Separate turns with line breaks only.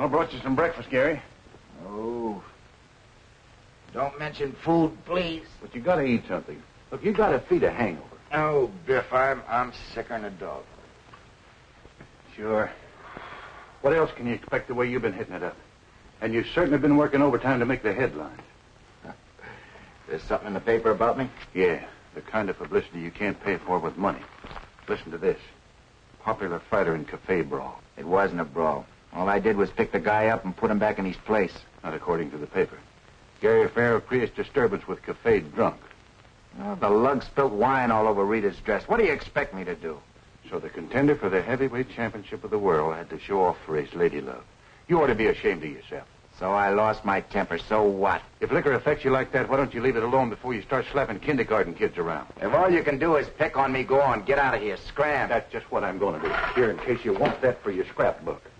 I brought you some breakfast, Gary.
Oh. Don't mention food, please.
But you gotta eat something. Look, you gotta feed a hangover.
Oh, Biff, I'm sicker than a dog.
Sure. What else can you expect the way you've been hitting it up? And you've certainly been working overtime to make the headlines.
There's something in the paper about me?
Yeah, the kind of publicity you can't pay for with money. Listen to this. Popular fighter in cafe brawl.
It wasn't a brawl. All I did was pick the guy up and put him back in his place.
Not according to the paper. Gary Farrell creates disturbance with cafe drunk.
Oh, the lug spilt wine all over Rita's dress. What do you expect me to do?
So the contender for the heavyweight championship of the world had to show off for his lady love. You ought to be ashamed of yourself.
So I lost my temper. So what?
If liquor affects you like that, why don't you leave it alone before you start slapping kindergarten kids around?
If all you can do is pick on me, go on. Get out of here. Scram.
That's just what I'm going to do. Here, in case you want that for your scrapbook.